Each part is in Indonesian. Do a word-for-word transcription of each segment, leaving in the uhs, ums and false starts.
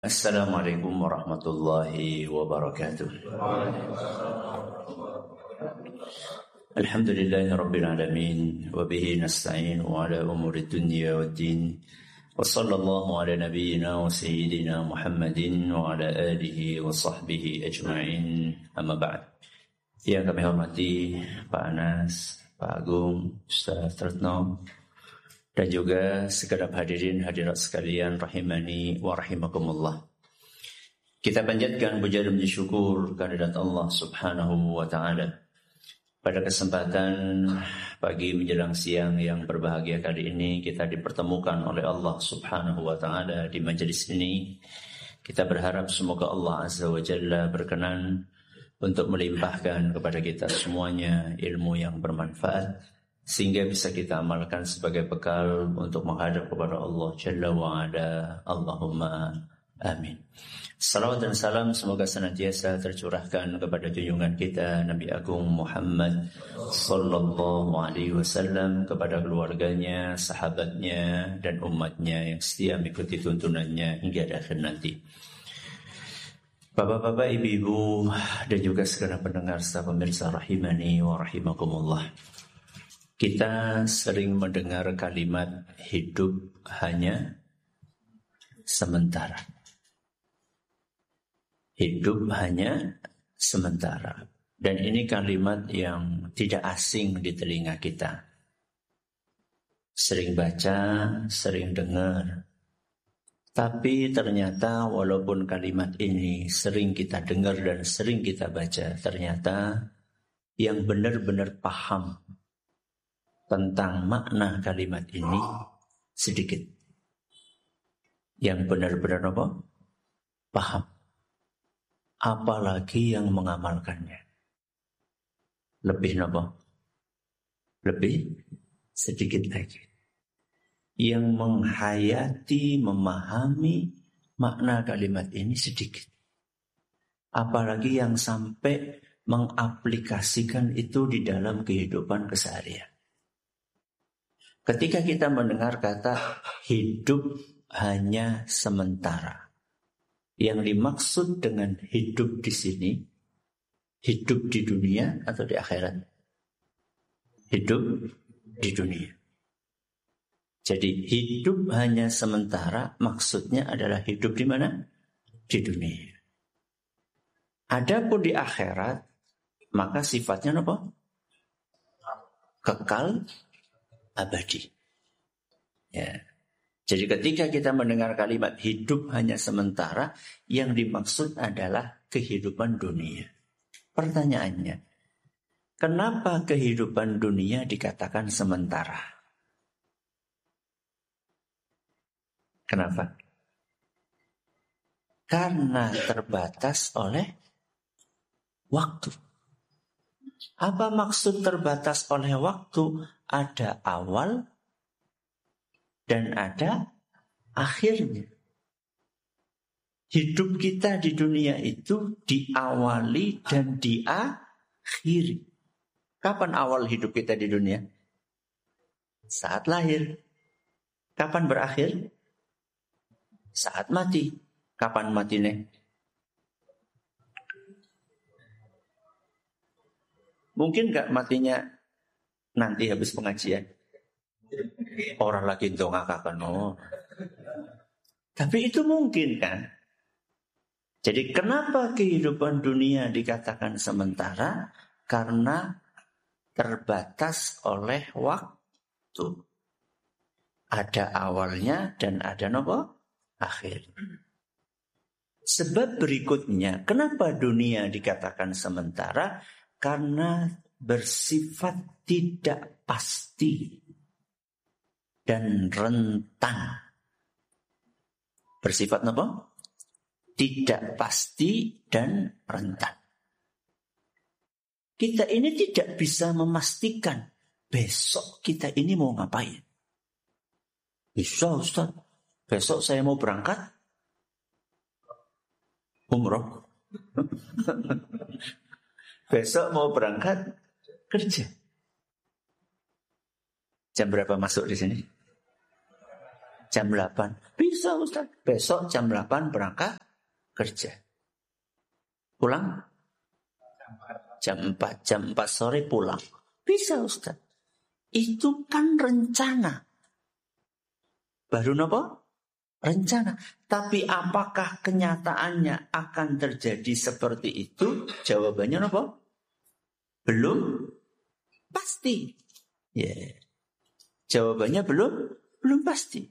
Assalamualaikum warahmatullahi wabarakatuh. Alhamdulillahi rabbil alamin wa bihi nasta'in wa ala umuri dunya waddin. Wa sallallahu ala nabiyyina wa sayyidina Muhammadin wa ala alihi wa sahbihi ajma'in. Amma ba'd. Yang kami hormati Pak Anas, Pak Agung, Ustaz Retno, dan juga segenap hadirin hadirat sekalian rahimani wa rahimakumullah. Kita panjatkan puja dan puji syukur kehadirat Allah Subhanahu wa taala. Pada kesempatan pagi menjelang siang yang berbahagia kali ini, kita dipertemukan oleh Allah Subhanahu wa taala di majelis ini. Kita berharap semoga Allah Azza wa Jalla berkenan untuk melimpahkan kepada kita semuanya ilmu yang bermanfaat, sehingga bisa kita amalkan sebagai bekal untuk menghadap kepada Allah Jalla wa'ala. Allahumma amin. Salawat dan salam semoga senantiasa tercurahkan kepada junjungan kita Nabi Agung Muhammad sallallahu alaihi wasallam, kepada keluarganya, sahabatnya, dan umatnya yang setia mengikuti tuntunannya hingga akhir nanti. Bapak-bapak, ibu-ibu, dan juga segenap pendengar serta pemirsa rahimani wa rahimakumullah. Kita sering mendengar kalimat hidup hanya sementara. Hidup hanya sementara. Dan ini kalimat yang tidak asing di telinga kita. Sering baca, sering dengar. Tapi ternyata walaupun kalimat ini sering kita dengar dan sering kita baca, ternyata yang benar-benar paham tentang makna kalimat ini sedikit. Yang benar-benar apa? Paham. Apalagi yang mengamalkannya. Lebih apa? Lebih sedikit lagi. Yang menghayati, memahami makna kalimat ini sedikit. Apalagi yang sampai mengaplikasikan itu di dalam kehidupan keseharian. Ketika kita mendengar kata hidup hanya sementara, yang dimaksud dengan hidup di sini, hidup di dunia atau di akhirat? Hidup di dunia. Jadi hidup hanya sementara maksudnya adalah hidup di mana? Di dunia. Adapun di akhirat, maka sifatnya apa? Kekal abadi. Ya. Jadi ketika kita mendengar kalimat hidup hanya sementara, yang dimaksud adalah kehidupan dunia. Pertanyaannya, kenapa kehidupan dunia dikatakan sementara? Kenapa? Karena terbatas oleh waktu. Apa maksud terbatas oleh waktu? Ada awal dan ada akhirnya. Hidup kita di dunia itu diawali dan diakhiri. Kapan awal hidup kita di dunia? Saat lahir. Kapan berakhir? Saat mati. Kapan matinya? Mungkin gak matinya nanti habis pengajian? Orang lagi dongakakan, oh. Tapi itu mungkin kan? Jadi kenapa kehidupan dunia dikatakan sementara? Karena terbatas oleh waktu. Ada awalnya dan ada apa? Akhir. Sebab berikutnya, kenapa dunia dikatakan sementara? Karena bersifat tidak pasti dan rentan. Bersifat apa? Tidak pasti dan rentan. Kita ini tidak bisa memastikan besok kita ini mau ngapain. Bisa Ustaz, besok saya mau berangkat umroh. Besok mau berangkat kerja. Jam berapa masuk di sini? jam delapan. Bisa Ustaz. Besok jam delapan berangkat kerja. Pulang jam empat. Jam empat sore pulang. Bisa Ustaz. Itu kan rencana. Baru apa? Rencana. Tapi apakah kenyataannya akan terjadi seperti itu? Jawabannya apa? Belum pasti. Ya. Yeah. Jawabannya belum belum pasti.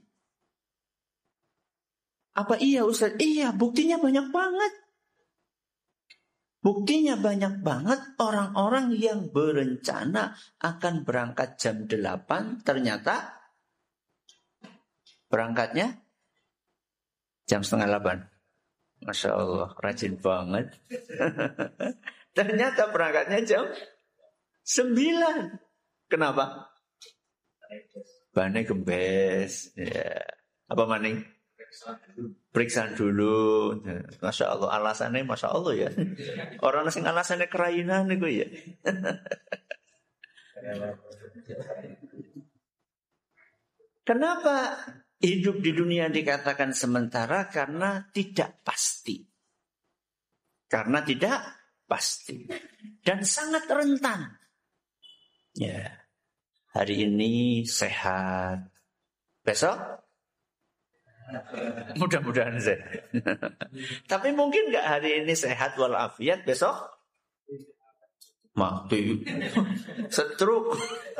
Apa iya Ustaz? Iya, buktinya banyak banget. Buktinya banyak banget orang-orang yang berencana akan berangkat jam delapan, ternyata berangkatnya jam setengah delapan. Masya Allah, rajin banget. Ternyata berangkatnya jam sembilan. Kenapa? Bannya gembes. Ya. Apa maning? Periksa dulu. Masya Allah, alasannya Masya Allah ya. Orang asing alasannya kerainan itu ya. Kenapa hidup di dunia dikatakan sementara? Karena tidak pasti. Karena tidak pasti. Dan sangat rentan. Ya. Hari ini sehat. Besok? Mudah-mudahan sehat. Tapi mungkin nggak hari ini sehat walafiat, besok mati, stroke.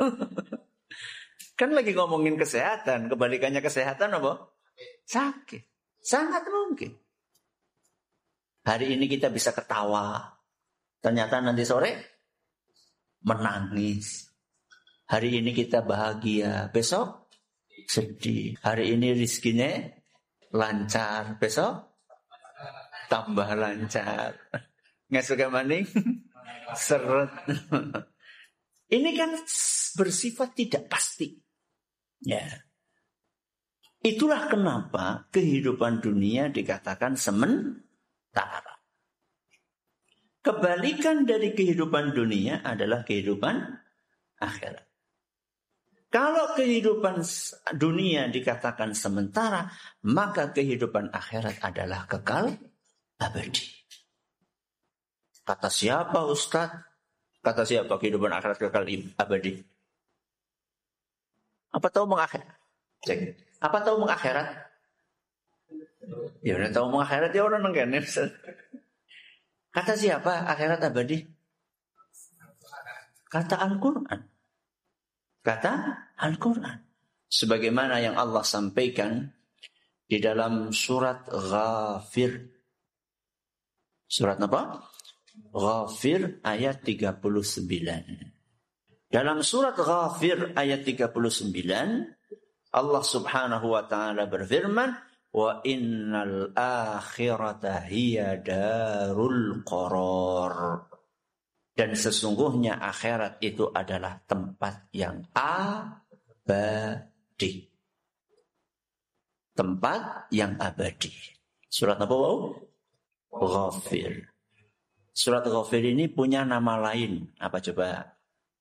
Kan lagi ngomongin kesehatan, kebalikannya kesehatan apa? Sakit. Sangat mungkin. Hari ini kita bisa ketawa, ternyata nanti sore menangis. Hari ini kita bahagia, besok sedih. Hari ini rizkinya lancar, besok tambah lancar. Nggak suka maning, seret. Ini kan bersifat tidak pasti. Ya. Itulah kenapa kehidupan dunia dikatakan sementara. Kebalikan dari kehidupan dunia adalah kehidupan akhirat. Kalau kehidupan dunia dikatakan sementara, maka kehidupan akhirat adalah kekal abadi. Kata siapa Ustaz? Kata siapa kehidupan akhirat kekal abadi? Apa tahu mengakhirat? Cek. Apa tahu mengakhirat? Ya udah tahu mengakhirat ya orang nengkene. Kata siapa akhirat abadi? Kata Al-Quran. Kata Al-Quran. Sebagaimana yang Allah sampaikan di dalam surat Ghafir. Surat apa? Ghafir ayat tiga puluh sembilan. Dalam surat Ghafir ayat tiga puluh sembilan, Allah subhanahu wa ta'ala berfirman, wa innal akhirata hiya darul qarar. Dan sesungguhnya akhirat itu adalah tempat yang abadi. Tempat yang abadi. Surat apa? Ghafir. Surat Ghafir ini punya nama lain. Apa coba?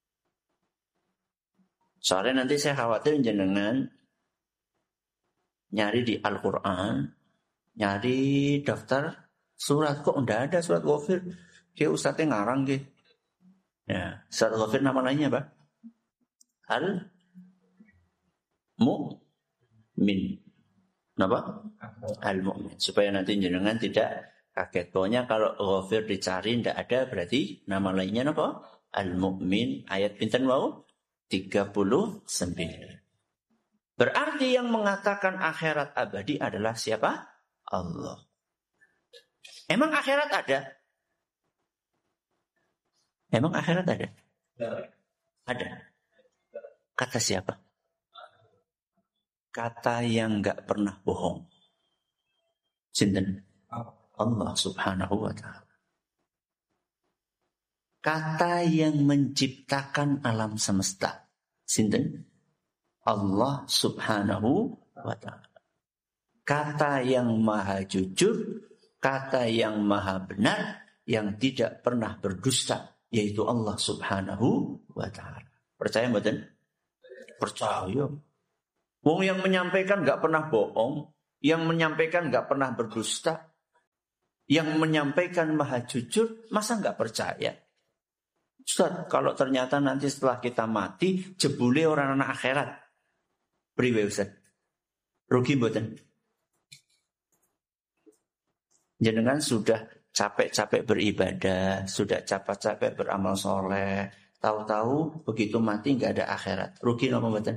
Soalnya nanti saya khawatir jenengan nyari di Al-Quran, nyari daftar surat. Kok enggak ada surat Ghafir? Dia ustadznya ngarang gitu. Ya, surat Ghafir nama lainnya apa? Al-Mu'min. Kenapa? Al-Mu'min. Supaya nanti jenengan tidak kaget. Pokoknya kalau Ghafir dicari tidak ada, berarti nama lainnya apa? Al-Mu'min. Ayat pinten wau? tiga puluh sembilan. Berarti yang mengatakan akhirat abadi adalah siapa? Allah. Emang akhirat ada? Emang akhirat ada? Ada. Kata siapa? Kata yang gak pernah bohong. Sinten? Allah subhanahu wa ta'ala. Kata yang menciptakan alam semesta. Sinten? Allah subhanahu wa ta'ala. Kata yang maha jujur, kata yang maha benar, yang tidak pernah berdusta, yaitu Allah subhanahu wa ta'ala. Percaya mboten? Percaya. Wong yang menyampaikan nggak pernah bohong, yang menyampaikan nggak pernah berdusta, yang menyampaikan maha jujur, masa nggak percaya? Ustaz, kalau ternyata nanti setelah kita mati, jebule orang anak akhirat, priwe Ustaz? Rugi mboten? Jenengan sudah capek-capek beribadah, sudah capek-capek beramal soleh, tahu-tahu begitu mati nggak ada akhirat, rugi napa mboten?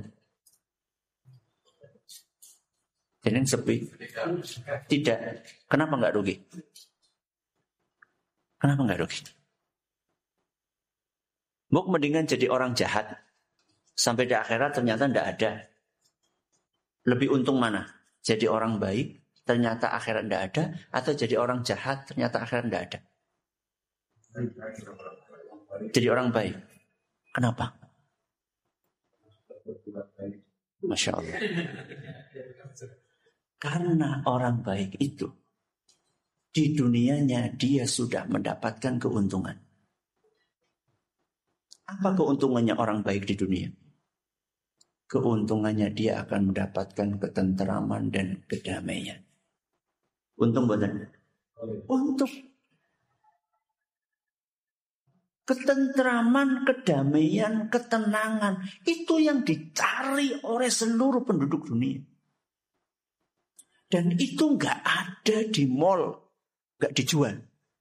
Jenengan sepi? Tidak. Kenapa nggak rugi? Kenapa nggak rugi? Muk mendingan jadi orang jahat sampai di akhirat ternyata nggak ada. Lebih untung mana? Jadi orang baik ternyata akhirat nggak ada, atau jadi orang jahat ternyata akhirat nggak ada? Jadi orang baik. Kenapa? Masya Allah. Karena orang baik itu di dunianya dia sudah mendapatkan keuntungan. Apa keuntungannya orang baik di dunia? Keuntungannya dia akan mendapatkan ketenteraman dan kedamaian. Untung buatan? Untung. Ketenteraman, kedamaian, ketenangan. Itu yang dicari oleh seluruh penduduk dunia. Dan itu gak ada di mall. Gak dijual.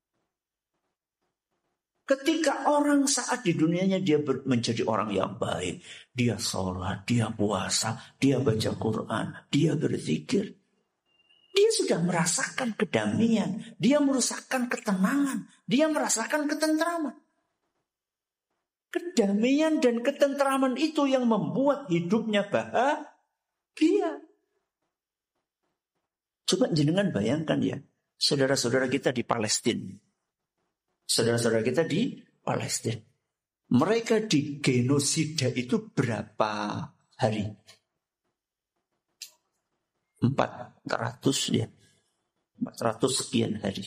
Ketika orang saat di dunianya dia ber, menjadi orang yang baik. Dia sholat, dia puasa, dia baca Quran, dia berzikir. Dia sudah merasakan kedamaian. Dia merasakan ketenangan. Dia merasakan ketenteraman. Kedamaian dan ketenteraman itu yang membuat hidupnya bahagia. Coba jenengan bayangkan ya. Saudara-saudara kita di Palestina. Saudara-saudara kita di Palestina. Mereka di genosida itu berapa hari? empat ratus ya. empat ratus sekian hari.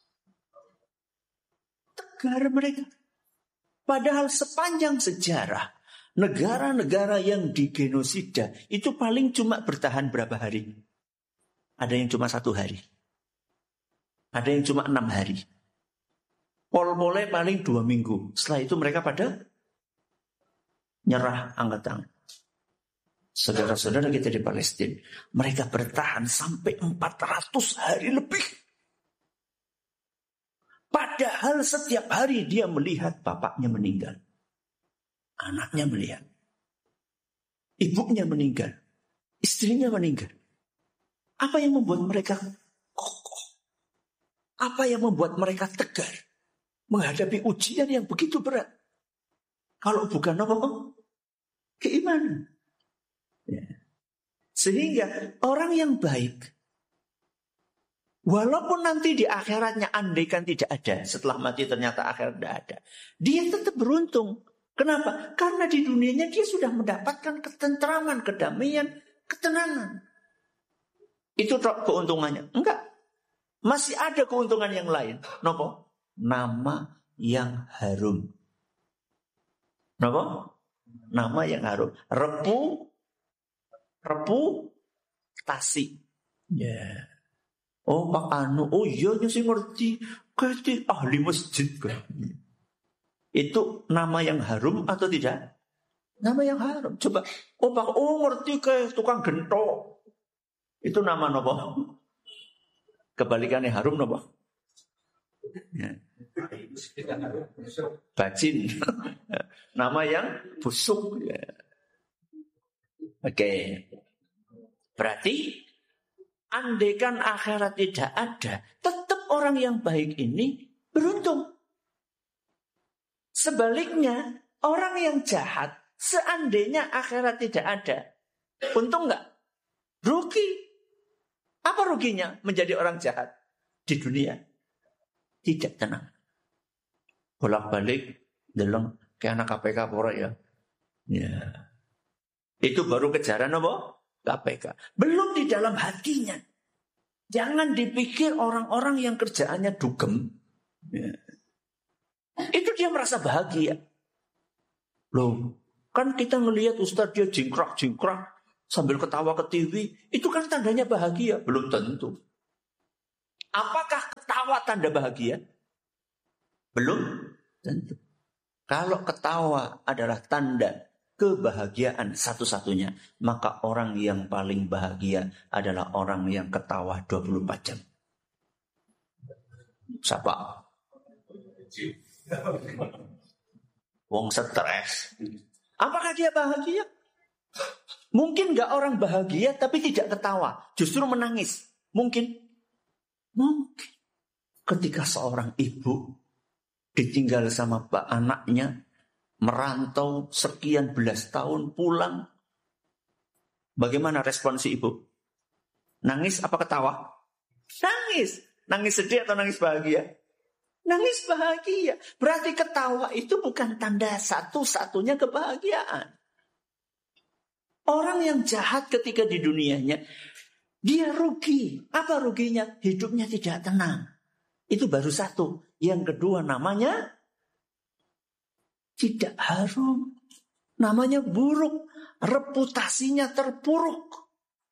Tegar mereka. Padahal sepanjang sejarah, negara-negara yang di genosida itu paling cuma bertahan berapa hari? Ada yang cuma satu hari. Ada yang cuma enam hari. Pol-polnya paling dua minggu. Setelah itu mereka pada nyerah angkat tangan. Saudara-saudara kita di Palestina, mereka bertahan sampai empat ratus hari lebih. Padahal setiap hari dia melihat bapaknya meninggal. Anaknya melihat. Ibunya meninggal. Istrinya meninggal. Apa yang membuat mereka kokoh? Apa yang membuat mereka tegar menghadapi ujian yang begitu berat? Kalau bukan apa? Keimanan. Ya. Sehingga orang yang baik, walaupun nanti di akhiratnya andaikan tidak ada, setelah mati ternyata akhirat tidak ada, dia tetap beruntung. Kenapa? Karena di dunianya dia sudah mendapatkan ketenteraman, kedamaian, ketenangan. Itu keuntungannya. Enggak. Masih ada keuntungan yang lain. Nopo? Nama yang harum. Nopo? Nama yang harum. Repu reputasi. Ya. Yeah. Oh Pak Anu, oh iya sih ngerti. Kayak ahli masjid kan. Itu nama yang harum atau tidak? Nama yang harum. Coba, oh Pak, oh ngerti kayak tukang gento. Itu nama nopo? Kebalikannya harum nopo? Ya. Bacin. Nama yang busuk. Ya. Oke. Okay. Berarti andaikan akhirat tidak ada, tetap orang yang baik ini beruntung. Sebaliknya, orang yang jahat, seandainya akhirat tidak ada, untung nggak? Rugi. Apa ruginya menjadi orang jahat di dunia? Tidak tenang. Bolak-balik, deleng kayak anak K P K pora ya. Ya. Itu baru kejaran apa? K P K. Belum di dalam hatinya. Jangan dipikir orang-orang yang kerjaannya dugem. Ya. Itu dia merasa bahagia. Loh, kan kita ngelihat Ustadz dia jingkrak-jingkrak. sambil ketawa ke T V, itu kan tandanya bahagia? Belum tentu. Apakah ketawa tanda bahagia? Belum tentu. Kalau ketawa adalah tanda kebahagiaan satu-satunya, maka orang yang paling bahagia adalah orang yang ketawa dua puluh empat jam. Siapa? Wong stres. Apakah dia bahagia? Mungkin gak orang bahagia tapi tidak ketawa, justru menangis. Mungkin. Mungkin. Ketika seorang ibu ditinggal sama pak anaknya, merantau sekian belas tahun, pulang. Bagaimana respon si ibu? Nangis apa ketawa? Nangis. Nangis sedih atau nangis bahagia? Nangis bahagia. Berarti ketawa itu bukan tanda satu-satunya kebahagiaan. Orang yang jahat ketika di dunianya, dia rugi. Apa ruginya? Hidupnya tidak tenang. Itu baru satu. Yang kedua namanya tidak harum. Namanya buruk. Reputasinya terpuruk.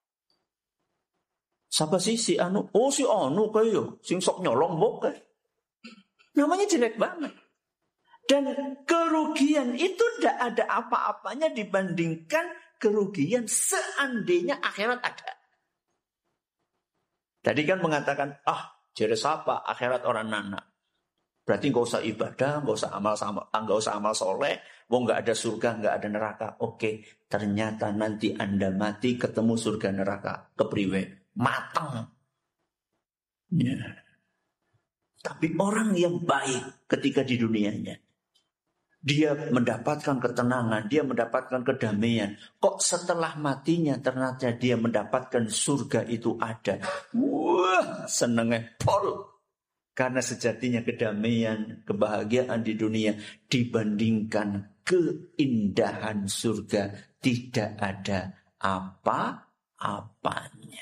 Siapa sih si Anu? Oh si Anu kayak sing sok nyolong bok. Namanya jelek banget. Dan kerugian itu tidak ada apa-apanya dibandingkan kerugian seandainya akhirat ada. Tadi kan mengatakan, ah jadi siapa akhirat orang nana. Berarti nggak usah ibadah, nggak usah amal sama, nggak usah amal soleh, mau nggak ada surga, nggak ada neraka. Oke, ternyata nanti Anda mati ketemu surga neraka, kepriwe, matang. Ya. Tapi orang yang baik ketika di dunianya, dia mendapatkan ketenangan, dia mendapatkan kedamaian. Kok setelah matinya ternyata dia mendapatkan surga itu ada. Wah, senengnya pol. Karena sejatinya kedamaian, kebahagiaan di dunia dibandingkan keindahan surga tidak ada apa-apanya.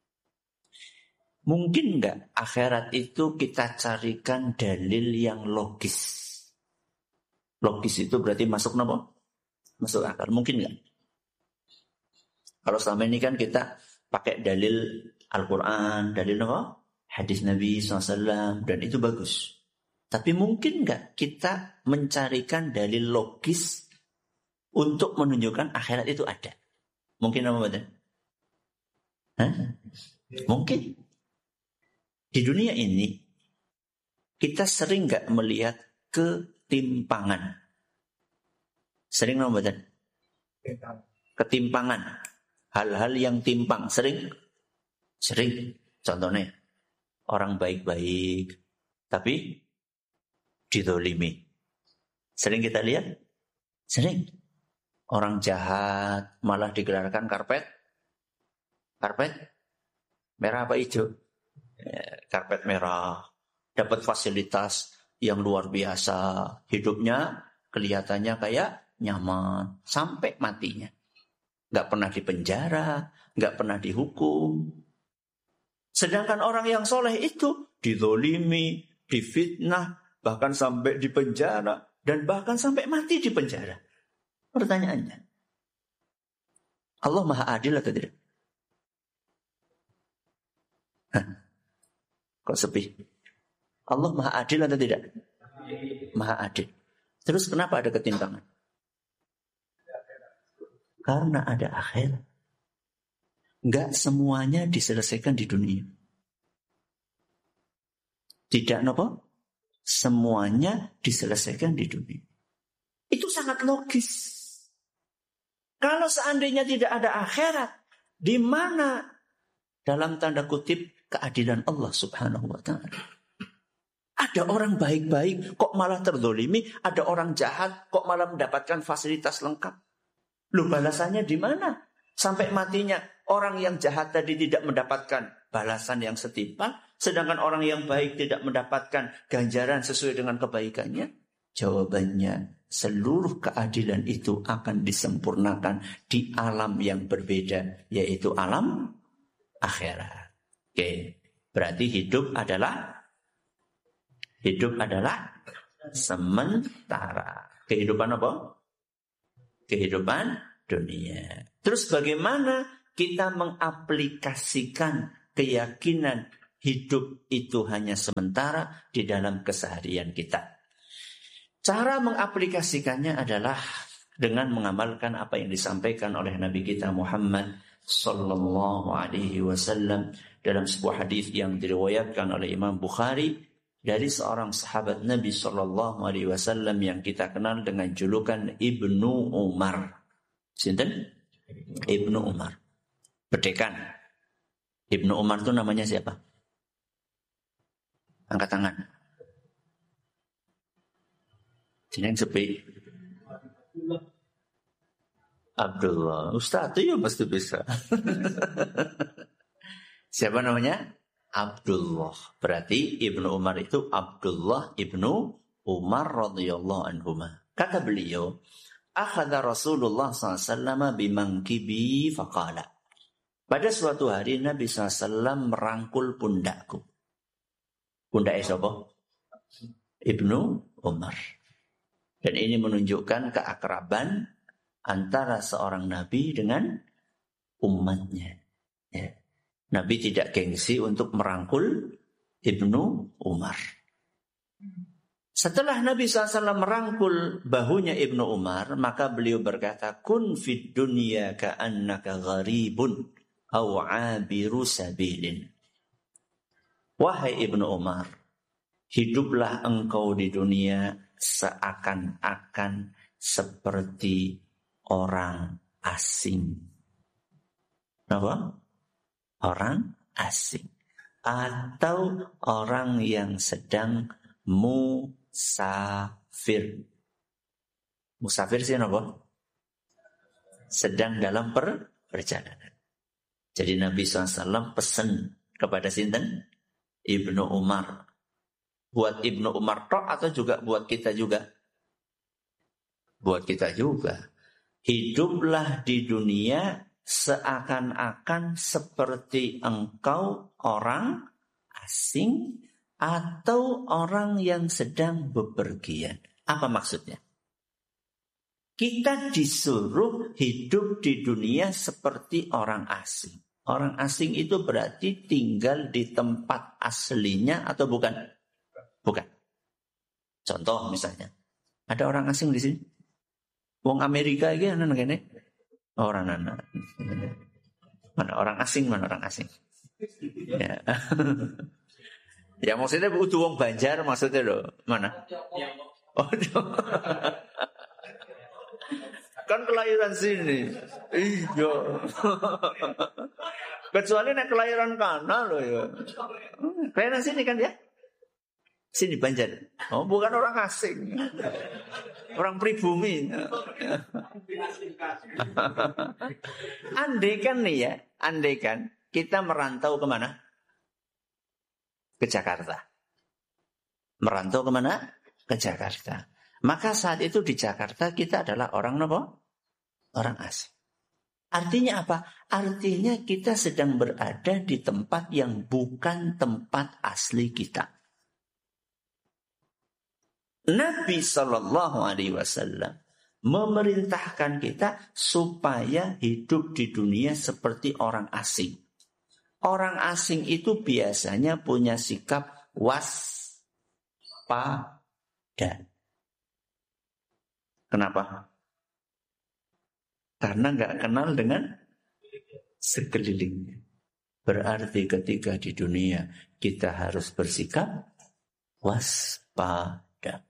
Mungkin enggak akhirat itu kita carikan dalil yang logis? Logis itu berarti masuk apa? Masuk akal. Mungkin enggak? Kalau selama ini kan kita pakai dalil Al-Quran, dalil apa? Hadis Nabi shallallahu alaihi wasallam, dan itu bagus. Tapi mungkin enggak kita mencarikan dalil logis untuk menunjukkan akhirat itu ada? Mungkin apa betul? Hah? Mungkin. Di dunia ini kita sering enggak melihat ketimpangan. Sering apa betul? Ketimpangan. Hal-hal yang timpang. Sering? Sering. Contohnya. Orang baik-baik, tapi dizolimi. Sering kita lihat? Sering. Orang jahat, malah digelarkan karpet. Karpet? Merah apa hijau? Ya, karpet merah. Dapat fasilitas yang luar biasa. Hidupnya kelihatannya kayak nyaman. Sampai matinya. Gak pernah dipenjara, gak pernah dihukum. Sedangkan orang yang soleh itu dizolimi, difitnah, bahkan sampai di penjara, dan bahkan sampai mati di penjara. Pertanyaannya, Allah Maha Adil atau tidak? Hah? Kok sepi? Allah Maha Adil atau tidak? Maha Adil. Terus kenapa ada ketimpangan? Karena ada akhirat. Enggak semuanya diselesaikan di dunia. Tidak apa? Semuanya diselesaikan di dunia. Itu sangat logis. Kalau seandainya tidak ada akhirat, di mana dalam tanda kutip keadilan Allah Subhanahu wa taala? Ada orang baik-baik kok malah terzolimi, ada orang jahat kok malah mendapatkan fasilitas lengkap. Loh, balasannya di mana? Sampai matinya orang yang jahat tadi tidak mendapatkan balasan yang setimpal, sedangkan orang yang baik tidak mendapatkan ganjaran sesuai dengan kebaikannya. Jawabannya, seluruh keadilan itu akan disempurnakan di alam yang berbeda, yaitu alam akhirat. Oke, berarti hidup adalah hidup adalah sementara. Kehidupan apa? Kehidupan dunia. Terus bagaimana kita mengaplikasikan keyakinan hidup itu hanya sementara di dalam keseharian kita? Cara mengaplikasikannya adalah dengan mengamalkan apa yang disampaikan oleh Nabi kita Muhammad sallallahu alaihi wasallam dalam sebuah hadis yang diriwayatkan oleh Imam Bukhari dari seorang sahabat Nabi sallallahu alaihi wasallam yang kita kenal dengan julukan Ibnu Umar. Sinten? Ibnu Umar. Pedekan. Ibnu Umar itu namanya siapa? Angkat tangan. Jeneng sepi. Abdullah. Ustaz itu ya pasti bisa. Siapa namanya? Abdullah. Berarti Ibnu Umar itu Abdullah Ibnu Umar radhiyallahu anhuma. Kata beliau, akhadha Rasulullah sallallahu alaihi wasallam bimangkibi faqala. Pada suatu hari Nabi sallallahu alaihi wasallam merangkul pundakku. Pundak siapa? Ibnu Umar. Dan ini menunjukkan keakraban antara seorang nabi dengan umatnya. Ya. Nabi tidak gengsi untuk merangkul Ibnu Umar. Setelah Nabi shallallahu alaihi wasallam merangkul bahunya Ibnu Umar, maka beliau berkata, kun fid dunya ka'annaka gharibun aw 'abiru sabilin. Wahai Ibnu Umar, hiduplah engkau di dunia seakan-akan seperti orang asing. Apa? Orang asing. Atau orang yang sedang musafir. Musafir sih apa? Sedang dalam per perjalanan. Jadi Nabi shallallahu alaihi wasallam pesan kepada sinten? Ibnu Umar. Buat Ibnu Umar tok atau juga buat kita juga? Buat kita juga. Hiduplah di dunia seakan-akan seperti engkau orang asing atau orang yang sedang bepergian. Apa maksudnya? Kita disuruh hidup di dunia seperti orang asing. Orang asing itu berarti tinggal di tempat aslinya atau bukan? Bukan. Contoh misalnya, ada orang asing di sini. Wong Amerika iki ana ngene. Orang anak. Mana orang asing, mana orang asing. Ya. Ya maksudnya butuh wong Banjar maksudnya loh. Mana? Oh. Kan kelahiran sini. Iya. Kecuali nek kelahiran kana loh ya. Kelahiran sini kan dia? Sini Banjar. Oh, bukan orang asing. Orang pribumi. Andai kan nih ya, andai kan kita merantau kemana? Ke Jakarta. Merantau kemana? Ke Jakarta. Maka saat itu di Jakarta kita adalah orang apa? Orang asing. Artinya apa? Artinya kita sedang berada di tempat yang bukan tempat asli kita. Nabi Shallallahu Alaihi Wasallam memerintahkan kita supaya hidup di dunia seperti orang asing. Orang asing itu biasanya punya sikap waspada. Kenapa? Karena nggak kenal dengan sekelilingnya. Berarti ketika di dunia kita harus bersikap waspada.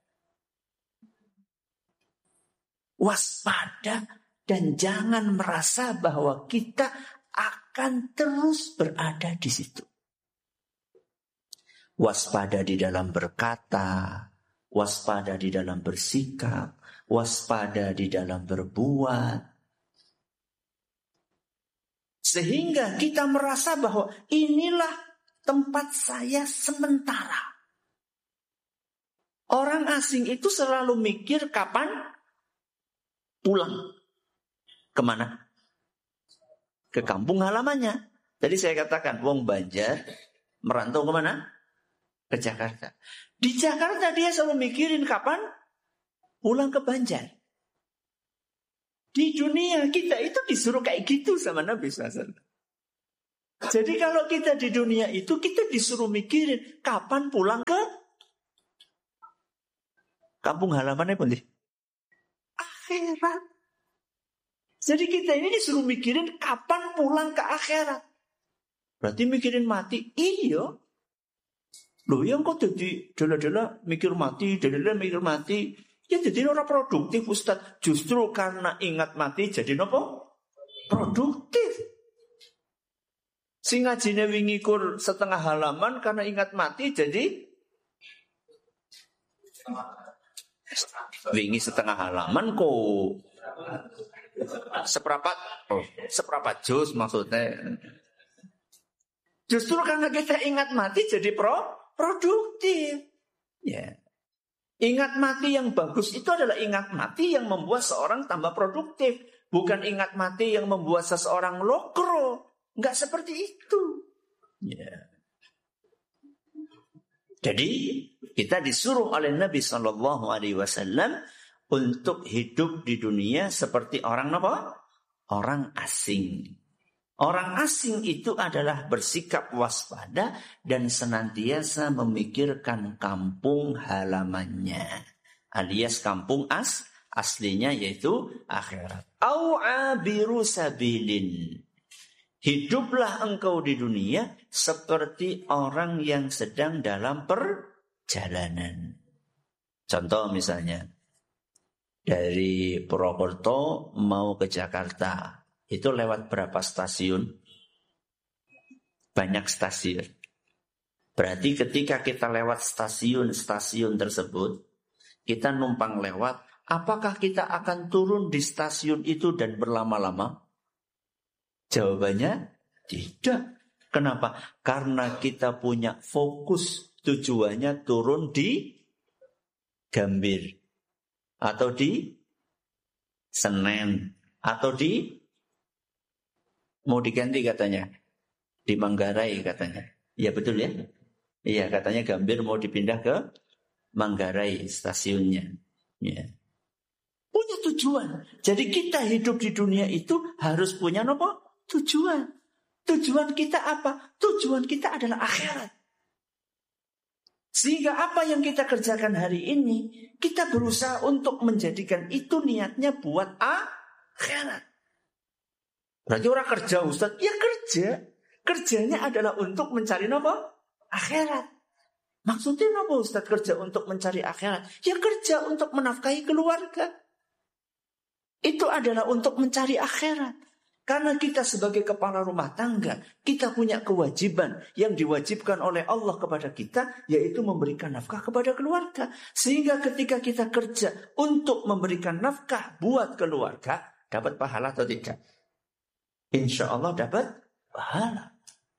Waspada dan jangan merasa bahwa kita akan terus berada di situ. Waspada di dalam berkata, waspada di dalam bersikap, waspada di dalam berbuat. Sehingga kita merasa bahwa inilah tempat saya sementara. Orang asing itu selalu mikir kapan pulang. Kemana? Ke kampung halamannya. Tadi saya katakan, wong Banjar merantau kemana? Ke Jakarta. Di Jakarta dia selalu mikirin kapan pulang ke Banjar. Di dunia kita itu disuruh kayak gitu sama Nabi shallallahu alaihi wasallam. Jadi kalau kita di dunia itu kita disuruh mikirin kapan pulang ke kampung halamannya pun deh. Akhirat. Jadi kita ini disuruh mikirin kapan pulang ke akhirat. Berarti mikirin mati. Iya. Loh yang kok jadi dela-dela mikir mati, dela-dela mikir mati. Ya jadi orang produktif Ustaz. Justru karena ingat mati jadi apa? Produktif. Sing ngajine wingi kur setengah halaman karena ingat mati jadi wingi setengah halaman kok seperempat oh, seperempat juz maksudnya. Justru karena kita ingat mati jadi pro produktif. Ya. Ingat mati yang bagus itu adalah ingat mati yang membuat seorang tambah produktif, bukan ingat mati yang membuat seseorang lokro. Enggak seperti itu. Ya. Jadi kita disuruh oleh Nabi Shallallahu Alaihi Wasallam untuk hidup di dunia seperti orang apa? Orang asing. Orang asing itu adalah bersikap waspada dan senantiasa memikirkan kampung halamannya, alias kampung as aslinya yaitu akhirat. Au abiru sabilin. Hiduplah engkau di dunia seperti orang yang sedang dalam perjalanan. Contoh misalnya, dari Purwokerto mau ke Jakarta, itu lewat berapa stasiun? Banyak stasiun. Berarti ketika kita lewat stasiun-stasiun tersebut, kita numpang lewat, apakah kita akan turun di stasiun itu dan berlama-lama? Jawabannya tidak. Kenapa? Karena kita punya fokus tujuannya turun di Gambir atau di Senen atau di mau diganti katanya di Manggarai katanya. Iya betul ya? Iya katanya Gambir mau dipindah ke Manggarai stasiunnya. Ya. Punya tujuan. Jadi kita hidup di dunia itu harus punya apa? Tujuan. Tujuan kita apa? Tujuan kita adalah akhirat. Sehingga apa yang kita kerjakan hari ini, kita berusaha untuk menjadikan itu niatnya buat akhirat. Berarti orang kerja Ustaz, ya kerja. Kerjanya adalah untuk mencari apa? Akhirat. Maksudnya apa Ustaz kerja untuk mencari akhirat? Ya kerja untuk menafkahi keluarga. Itu adalah untuk mencari akhirat. Karena kita sebagai kepala rumah tangga, kita punya kewajiban yang diwajibkan oleh Allah kepada kita, yaitu memberikan nafkah kepada keluarga. Sehingga ketika kita kerja untuk memberikan nafkah buat keluarga, dapat pahala atau tidak? Insya Allah dapat pahala.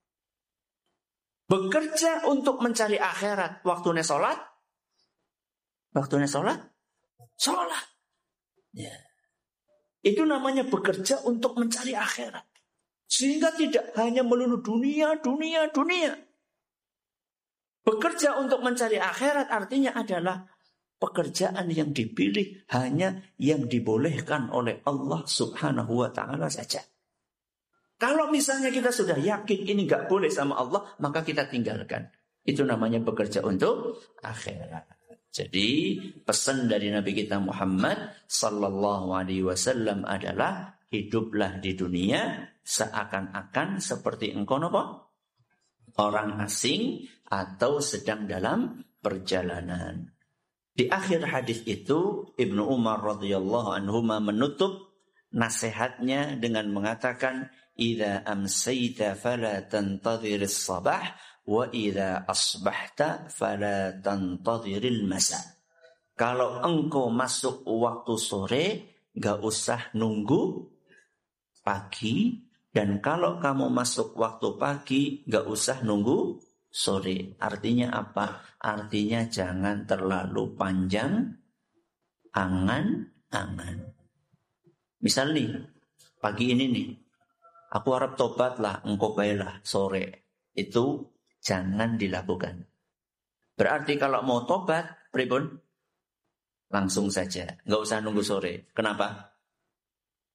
Bekerja untuk mencari akhirat, waktunya sholat? Waktunya sholat? Sholat. Ya. Itu namanya bekerja untuk mencari akhirat. Sehingga tidak hanya melulu dunia, dunia, dunia. Bekerja untuk mencari akhirat artinya adalah pekerjaan yang dipilih hanya yang dibolehkan oleh Allah Subhanahu wa ta'ala saja. Kalau misalnya kita sudah yakin ini gak boleh sama Allah, maka kita tinggalkan. Itu namanya bekerja untuk akhirat. Jadi pesan dari Nabi kita Muhammad sallallahu alaihi wasallam adalah hiduplah di dunia seakan-akan seperti engkau apa? Orang asing atau sedang dalam perjalanan. Di akhir hadis itu Ibnu Umar radhiyallahu anhuma menutup nasihatnya dengan mengatakan, "Idza amsayta fala tantadhiris sabah wa idza asbahta fala tantadhiril masa." Kalau engkau masuk waktu sore, enggak usah nunggu pagi, dan kalau kamu masuk waktu pagi, enggak usah nunggu sore. Artinya apa? Artinya jangan terlalu panjang angan-angan. Misal nih, pagi ini nih, aku harap tobat lah, engkau baiklah sore. Itu jangan dilakukan. Berarti kalau mau tobat, pripun? Langsung saja, nggak usah nunggu sore. Kenapa?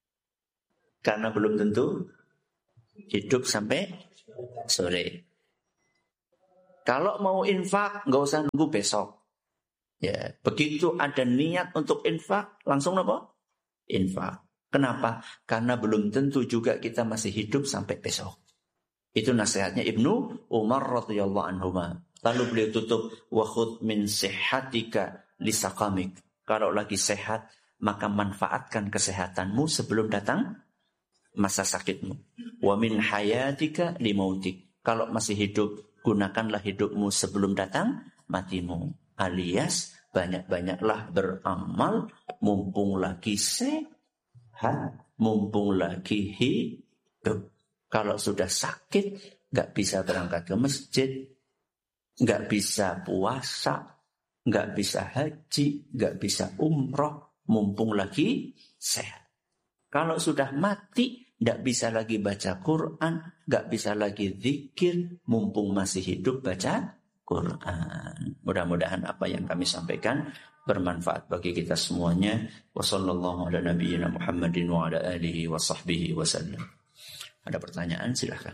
Karena belum tentu hidup sampai sore. Kalau mau infak, nggak usah nunggu besok. Ya, begitu ada niat untuk infak, langsung apa? Infak. Kenapa? Karena belum tentu juga kita masih hidup sampai besok. Itu nasihatnya Ibnu Umar radhiyallahu anhu. Lalu beliau tutup, wa khudh min sihhatika lisaqamik. Kalau lagi sehat, maka manfaatkan kesehatanmu sebelum datang masa sakitmu. Wa min hayatika limautik. Kalau masih hidup, gunakanlah hidupmu sebelum datang matimu. Alias banyak-banyaklah beramal mumpung lagi sehat, mumpung lagi hidup. Kalau sudah sakit, gak bisa berangkat ke masjid, gak bisa puasa, gak bisa haji, gak bisa umroh, mumpung lagi sehat. Kalau sudah mati, gak bisa lagi baca Quran, gak bisa lagi zikir, mumpung masih hidup baca Quran. Mudah-mudahan apa yang kami sampaikan bermanfaat bagi kita semuanya. Wassallallahu ala nabiyyina Muhammadin wa ala alihi wa sahbihi wasallam. Ada pertanyaan, silahkan.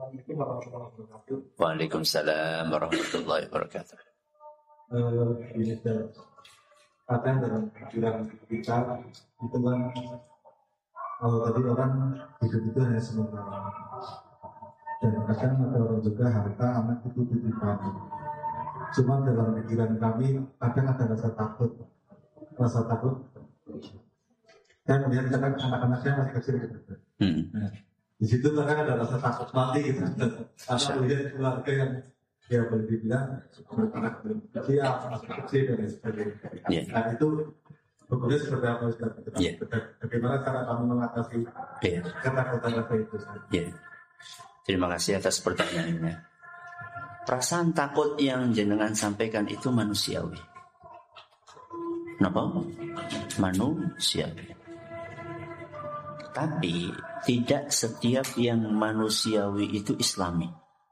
Waalaikumsalam warahmatullahi wabarakatuh. Kadang dalam pikiran kita itu kan, kalau tadi orang hidup itu hanya sementara, dan kadang ada orang juga harta anak itu titipan. Cuma dalam pikiran kami kadang ada rasa takut, rasa takut. Saya melihat kadang anak-anaknya masih kecil gitu. Hmm. Nah, di situ kadang ada rasa takut mati gitu. Karena melihat keluarga yang ya boleh dibilang anak kecil, anak kecil dan sebagainya. Yeah. Nah itu hukumnya seperti apa Ustaz? Yeah. Bagaimana cara kamu mengatasi yeah. ketakutan rasa itu? Yeah. Terima kasih atas pertanyaannya. Perasaan takut yang jenengan sampaikan itu manusiawi. Kenapa? Manusiawi. Tapi tidak setiap yang manusiawi itu Islami.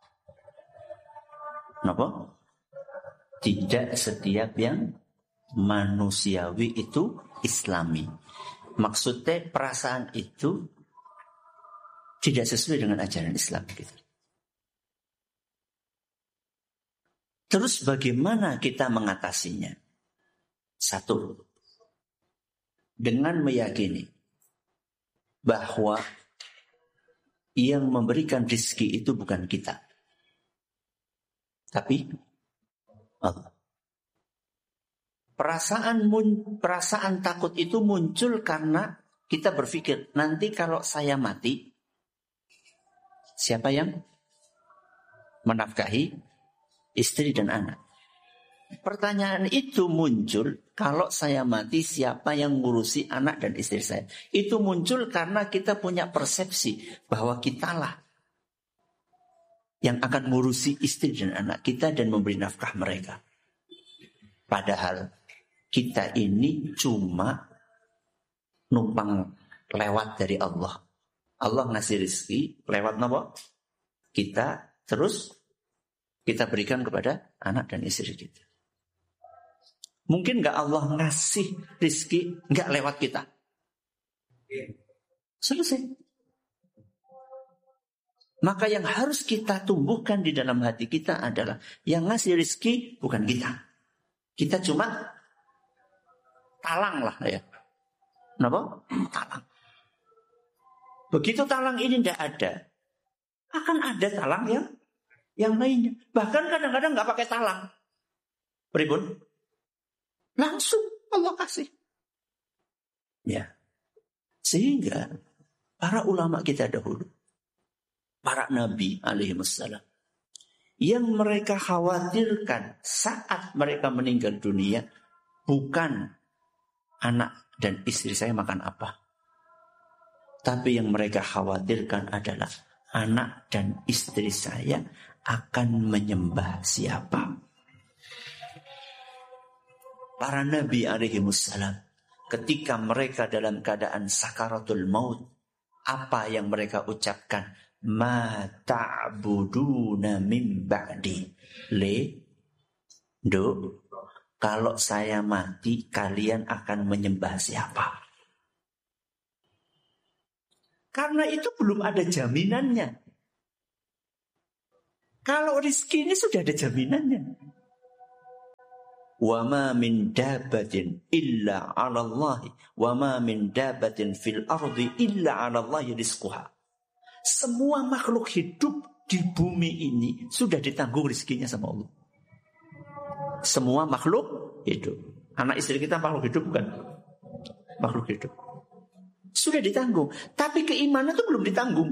Kenapa? Tidak setiap yang manusiawi itu Islami. Maksudnya perasaan itu tidak sesuai dengan ajaran Islam gitu. Terus bagaimana kita mengatasinya? Satu, dengan meyakini bahwa yang memberikan rezeki itu bukan kita, tapi Allah. Perasaan mun, perasaan takut itu muncul karena kita berpikir, nanti kalau saya mati, siapa yang menafkahi istri dan anak? Pertanyaan itu muncul, kalau saya mati siapa yang ngurusi anak dan istri saya? Itu muncul karena kita punya persepsi bahwa kitalah yang akan ngurusi istri dan anak kita dan memberi nafkah mereka. Padahal kita ini cuma numpang lewat dari Allah. Allah ngasih rezeki lewat apa? Kita terus kita berikan kepada anak dan istri kita. Mungkin gak Allah ngasih rezeki gak lewat kita? Selesai. Maka yang harus kita tumbuhkan di dalam hati kita adalah yang ngasih rezeki bukan kita. Kita cuma talang lah ya. Kenapa? Talang. Begitu talang ini tidak ada, akan ada talang yang yang lainnya. Bahkan kadang-kadang nggak pakai talang. Pribun? Langsung Allah kasih. Ya. Sehingga para ulama kita dahulu, para nabi alaihi wassalam, yang mereka khawatirkan saat mereka meninggal dunia bukan anak dan istri saya makan apa, tapi yang mereka khawatirkan adalah anak dan istri saya akan menyembah siapa. Para nabi alaihi wassalam, ketika mereka dalam keadaan sakaratul maut, apa yang mereka ucapkan? Ma ta'buduna min ba'di. Le, do, kalau saya mati, kalian akan menyembah siapa? Karena itu belum ada jaminannya. Kalau rezeki ini sudah ada jaminannya. Wa ma min dabbatin illa 'ala Allah wa ma min dabbatin fil ardi illa 'ala Allah rizquha. Semua makhluk hidup di bumi ini sudah ditanggung rezekinya sama Allah. Semua makhluk hidup. Anak istri kita makhluk hidup bukan? Makhluk hidup. Sudah ditanggung. Tapi keimanan itu belum ditanggung.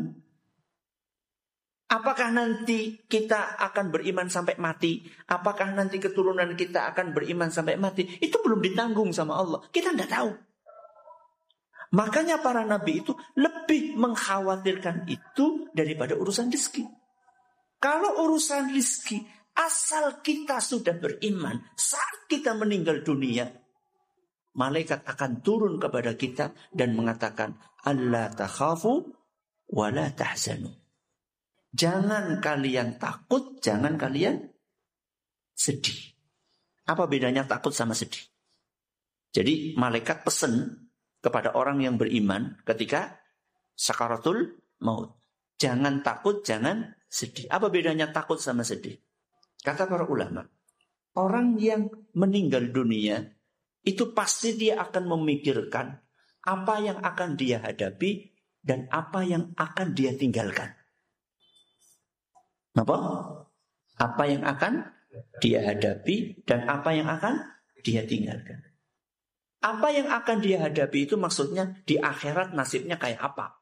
Apakah nanti kita akan beriman sampai mati? Apakah nanti keturunan kita akan beriman sampai mati? Itu belum ditanggung sama Allah. Kita tidak tahu. Makanya para nabi itu lebih mengkhawatirkan itu daripada urusan rezeki. Kalau urusan rezeki, asal kita sudah beriman, saat kita meninggal dunia, malaikat akan turun kepada kita dan mengatakan, Allah takhafu wa la tahzanu. Jangan kalian takut, jangan kalian sedih. Apa bedanya takut sama sedih? Jadi malaikat pesan kepada orang yang beriman ketika sakaratul maut. Jangan takut, jangan sedih. Apa bedanya takut sama sedih? Kata para ulama, orang yang meninggal dunia itu pasti dia akan memikirkan apa yang akan dia hadapi dan apa yang akan dia tinggalkan. Apa? Apa yang akan dia hadapi dan apa yang akan dia tinggalkan. Apa yang akan dia hadapi itu maksudnya di akhirat nasibnya kayak apa.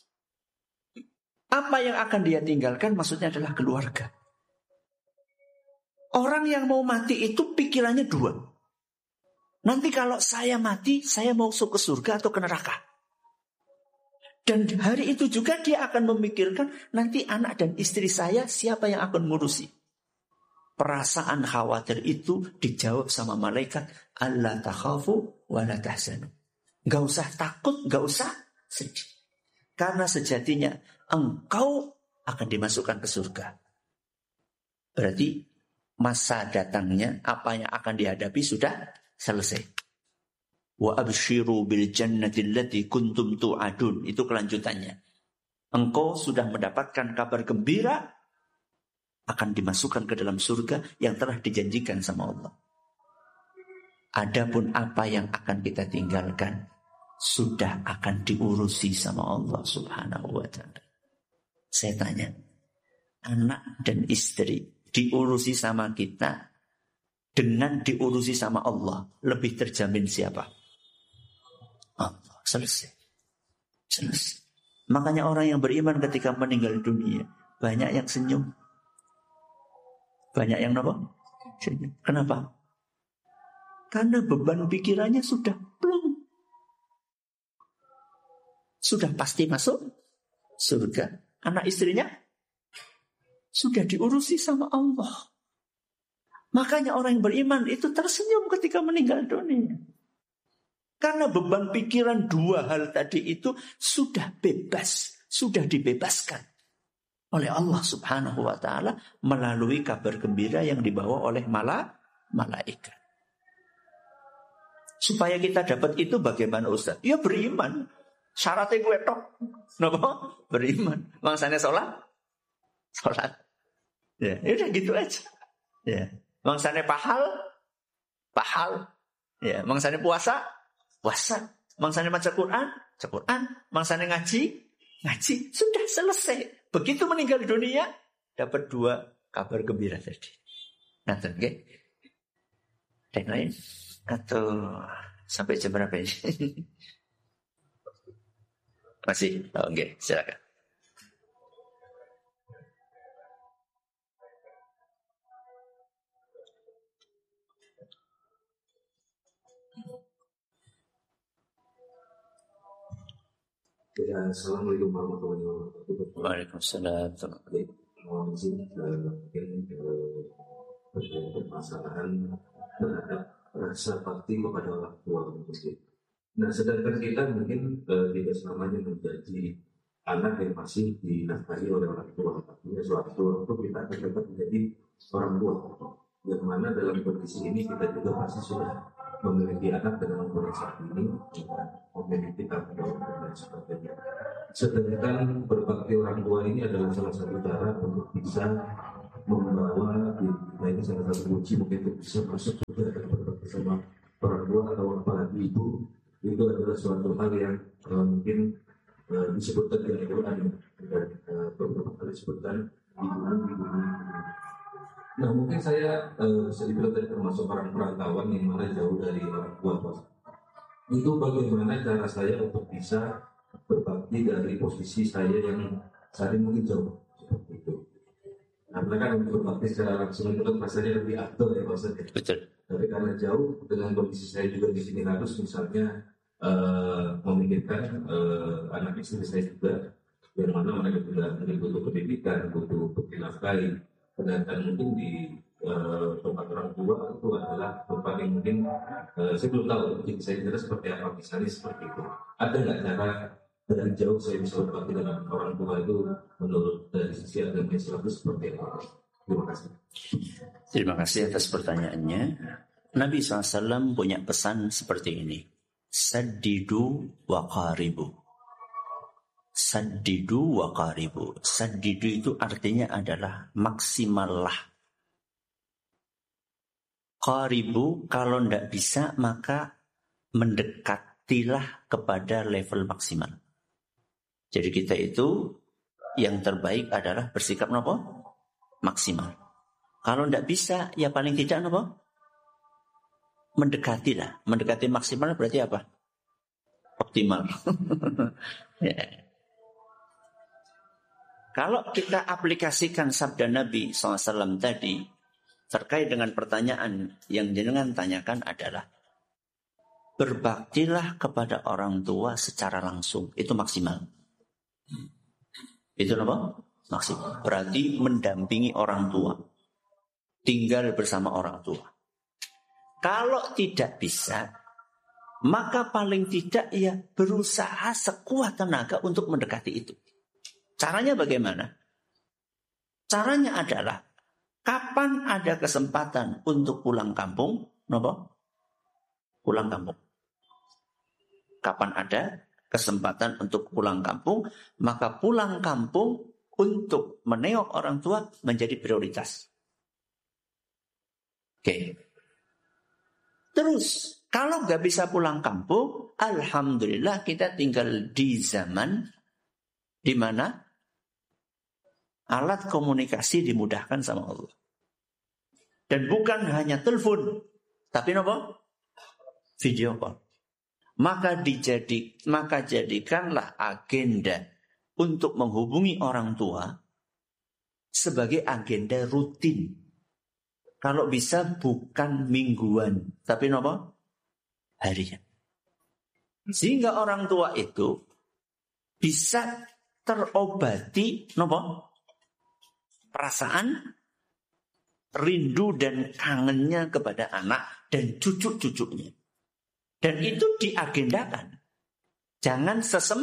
Apa yang akan dia tinggalkan maksudnya adalah keluarga. Orang yang mau mati itu pikirannya dua. Nanti kalau saya mati, saya mau masuk ke surga atau ke neraka. Dan hari itu juga dia akan memikirkan nanti anak dan istri saya siapa yang akan ngurusi. Perasaan khawatir itu dijawab sama malaikat, Allah takhafu wa la tahzanu. Gak usah takut, gak usah sedih. Karena sejatinya engkau akan dimasukkan ke surga. Berarti masa datangnya apa yang akan dihadapi sudah selesai. Wa abshiru bil jannati allati kuntum tu'adun. Itu kelanjutannya. Engkau sudah mendapatkan kabar gembira akan dimasukkan ke dalam surga yang telah dijanjikan sama Allah. Adapun apa yang akan kita tinggalkan sudah akan diurusi sama Allah Subhanahu wa ta'ala. Saya tanya, anak dan istri diurusi sama kita dengan diurusi sama Allah, lebih terjamin siapa? Allah. Selesai. Selesai. Makanya orang yang beriman ketika meninggal dunia banyak yang senyum. Banyak yang apa? Senyum. Kenapa? Karena beban pikirannya sudah plong. Sudah pasti masuk surga. Anak istrinya sudah diurusi sama Allah. Makanya orang yang beriman itu tersenyum ketika meninggal dunia. Karena beban pikiran dua hal tadi itu sudah bebas, sudah dibebaskan oleh Allah Subhanahu wa ta'ala melalui kabar gembira yang dibawa oleh mala, malaikat. Supaya kita dapat itu bagaimana Ustaz? Ya beriman. Syaratnya gue tok. Kenapa? Beriman. Mangsanya sholat? Sholat. Ya, udah gitu aja. Ya. Mangsanya pahal? Pahal. Ya, mangsanya puasa? Puasa. Mangsanya baca Quran? Baca Quran. Mangsanya ngaji? Ngaji. Sudah selesai. Begitu meninggal dunia, dapat dua kabar gembira tadi. Nah, oke. Dan lain. Atau sampai jam berapa ini? Masih? Oh, oke, okay. Silakan. Ya, Assalamualaikum warahmatullahi wabarakatuh. Waalaikumsalam. Mohon izin, mungkin berkaitan permasalahan terhadap rasa bakti kepada orang tua muslim. Nah, sedangkan kita mungkin eh, tidak selamanya menjadi anak yang masih dinafkahi oleh orang tua. Artinya suatu waktu kita akan dapat menjadi orang tua. Yang mana dalam kondisi ini kita juga pasti sudah memiliki anak dengan umur saat ini, memiliki tanggung jawab dan sebagainya. Sedangkan berbakti orang tua ini adalah salah satu cara untuk bisa membawa kita ini salah satu kunci mungkin untuk bisa masuk juga dan berbakti sama orang tua atau apalagi ibu. Itu adalah suatu hal yang uh, mungkin uh, disebutkan di Al-Quran dan uh, beberapa kali disebutkan di ibu-ibu. Nah mungkin saya uh, sedikit tadi termasuk orang perantauan yang mana jauh dari orang tua, Pak. Itu bagaimana cara saya untuk bisa berbakti dari posisi saya yang saat ini mungkin jauh seperti itu. Nah, mereka kan berbakti secara langsung itu kan rasanya lebih aktor ya maksudnya. Betul. Tapi karena jauh dengan kondisi saya juga di sini harus misalnya uh, memikirkan uh, anak istri saya juga, yang mana mereka juga butuh pendidikan, butuh pendidikan. Sedangkan mungkin di uh, tempat orang tua itu adalah tempat yang mungkin uh, saya belum tahu, mungkin saya kira seperti apa, misalnya seperti itu. Ada nggak cara dari jauh saya bisa berbakti dengan orang tua itu menurut dari sisi agama Islam itu seperti apa? Terima kasih. Terima kasih atas pertanyaannya. Nabi shallallahu alaihi wasallam punya pesan seperti ini. Saddidu wa qaribu. Saddidu wa qaribu. Saddidu itu artinya adalah maksimallah. Qaribu kalau tidak bisa maka mendekatilah kepada level maksimal. Jadi kita itu yang terbaik adalah bersikap apa? Maksimal. Kalau tidak bisa ya paling tidak apa? Mendekatilah. Mendekati maksimal berarti apa? Optimal. Ya. Kalau kita aplikasikan sabda Nabi shallallahu alaihi wasallam tadi terkait dengan pertanyaan yang jenengan tanyakan adalah berbaktilah kepada orang tua secara langsung. Itu maksimal. Itu apa? Maksimal. Berarti mendampingi orang tua. Tinggal bersama orang tua. Kalau tidak bisa, maka paling tidak ya berusaha sekuat tenaga untuk mendekati itu. Caranya bagaimana? Caranya adalah kapan ada kesempatan untuk pulang kampung, nopo? Pulang kampung. Kapan ada kesempatan untuk pulang kampung, maka pulang kampung untuk menengok orang tua menjadi prioritas. Oke. Terus, kalau nggak bisa pulang kampung, alhamdulillah kita tinggal di zaman di mana alat komunikasi dimudahkan sama Allah. Dan bukan hanya telepon, tapi apa? Video call. Maka dijadi, maka jadikanlah agenda untuk menghubungi orang tua sebagai agenda rutin. Kalau bisa bukan mingguan, tapi apa? Harian. Sehingga orang tua itu bisa terobati apa? Perasaan rindu dan kangennya kepada anak dan cucu-cucunya. Dan itu diagendakan. Jangan sesem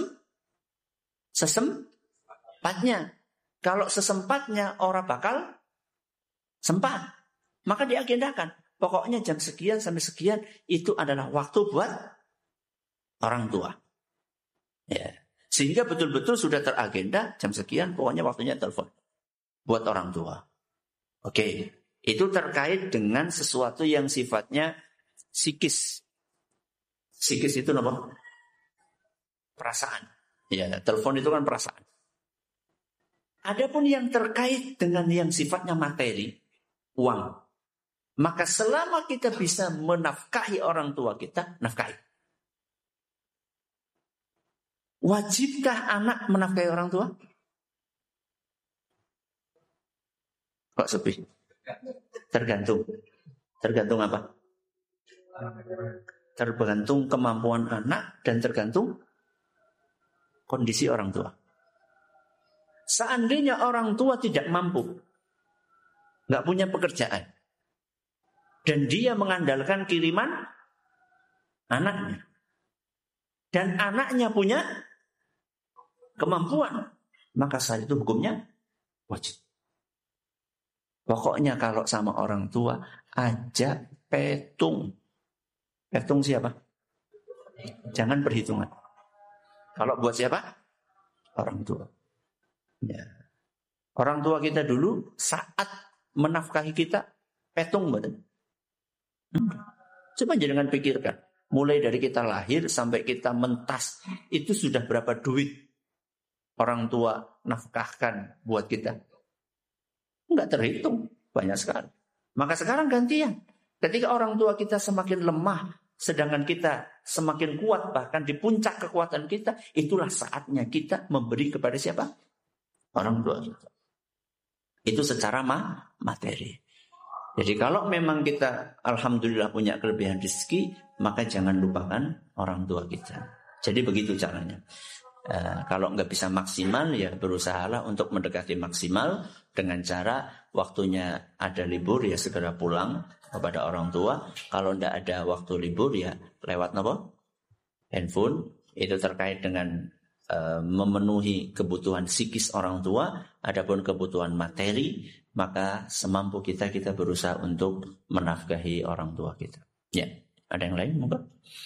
sesempatnya. Kalau sesempatnya orang bakal sempat, maka diagendakan. Pokoknya jam sekian sampai sekian itu adalah waktu buat orang tua. Ya. Sehingga betul-betul sudah teragenda jam sekian pokoknya waktunya telepon buat orang tua. Oke, itu terkait dengan sesuatu yang sifatnya psikis. Psikis itu apa? Perasaan. Ya, telepon itu kan perasaan. Adapun yang terkait dengan yang sifatnya materi, uang. Maka selama kita bisa menafkahi orang tua kita, nafkahi. Wajibkah anak menafkahi orang tua? Kok sepi? Tergantung. Tergantung apa? Tergantung kemampuan anak dan tergantung kondisi orang tua. Seandainya orang tua tidak mampu, nggak punya pekerjaan, dan dia mengandalkan kiriman anaknya, dan anaknya punya kemampuan, maka saat itu hukumnya wajib. Pokoknya kalau sama orang tua, ajak petung. Petung siapa? Jangan perhitungan. Kalau buat siapa? Orang tua. Ya. Orang tua kita dulu saat menafkahi kita, petung betul. Hmm. Coba jangan pikirkan. Mulai dari kita lahir sampai kita mentas, itu sudah berapa duit orang tua nafkahkan buat kita? Enggak terhitung, banyak sekali. Maka sekarang gantian. Ketika orang tua kita semakin lemah, sedangkan kita semakin kuat, bahkan di puncak kekuatan kita, itulah saatnya kita memberi kepada siapa? Orang tua kita. Itu secara ma- materi. Jadi kalau memang kita alhamdulillah punya kelebihan rezeki, maka jangan lupakan orang tua kita. Jadi begitu caranya. Uh, kalau nggak bisa maksimal, ya berusahalah untuk mendekati maksimal dengan cara waktunya ada libur ya segera pulang kepada orang tua. Kalau nggak ada waktu libur ya lewat apa? Handphone. Itu terkait dengan uh, memenuhi kebutuhan psikis orang tua. Adapun kebutuhan materi, maka semampu kita kita berusaha untuk menafkahi orang tua kita. Ya, ada yang lain monggo?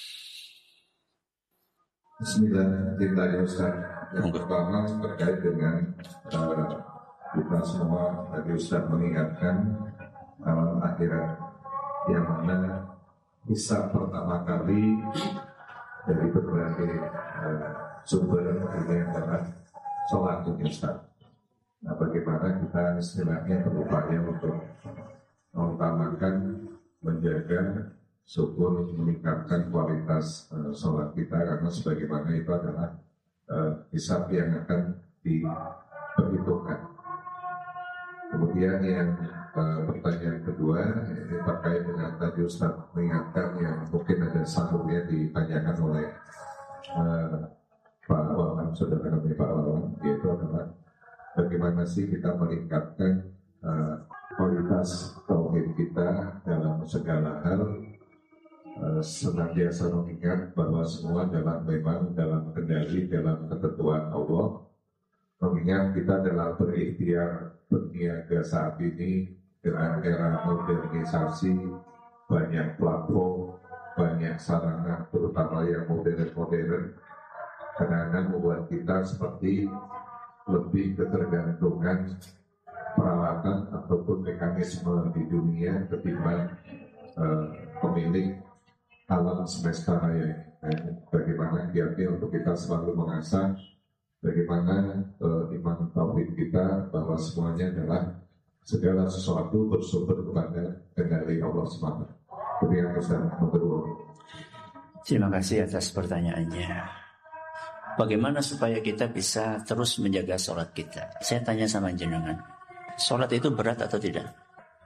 Bismillah, kita ya Ustaz. Yang pertama terkait dengan uh, kita semua tadi Ustaz mengingatkan alam akhirat yang mana hisab pertama kali dari berbagai uh, sumber ini adalah sholat ini Ustaz. Nah, bagaimana kita istilahnya berupaya untuk mengutamakan, menjaga, syukur, meningkatkan kualitas uh, sholat kita, karena sebagaimana itu adalah uh, hisab yang akan diperhitungkan. Kemudian yang uh, pertanyaan kedua, ini terkait dengan tadi Ustaz mengingatkan yang mungkin ada sambungnya ditanyakan oleh uh, Pak Wawan, saudara kami Pak Wawan, yaitu adalah bagaimana sih kita meningkatkan uh, kualitas tauhid kita dalam segala hal, uh, senantiasa mengingat bahwa semua adalah memang dalam kendali, dalam ketentuan Allah. Mengingat kita dalam berikhtiar berniaga saat ini dengan era modernisasi, banyak platform, banyak sarana, terutama yang modern-modern, kadang-kadang membuat kita seperti lebih ketergantungan peralatan ataupun mekanisme di dunia ketimbang uh, pemilik alam semesta raya. Dan bagaimana kiatnya untuk kita selalu mengasah bagaimana uh, iman tauhid kita bahwa semuanya adalah segala sesuatu bersumber kepada kendali Allah semata. Kemudian Ustaz kedua. Terima kasih atas pertanyaannya. Bagaimana supaya kita bisa terus menjaga sholat kita? Saya tanya sama jenengan, sholat itu berat atau tidak?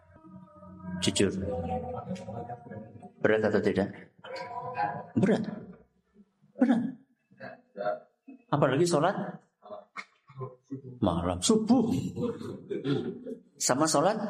Jujur, berat atau tidak? Berat, berat. Apalagi sholat malam, subuh, sama sholat